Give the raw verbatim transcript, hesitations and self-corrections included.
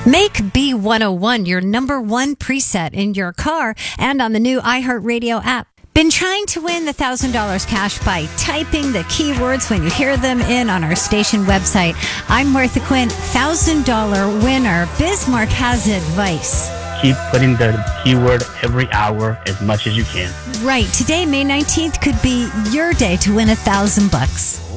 Make B one oh one your number one preset in your car and on the new iHeartRadio app. Been trying to win the one thousand dollars cash by typing the keywords when you hear them in on our station website. I'm Martha Quinn, one thousand dollars winner. Bismarck has advice. Keep putting the keyword every hour as much as you can. Right. Today, May nineteenth, could be your day to win a thousand bucks.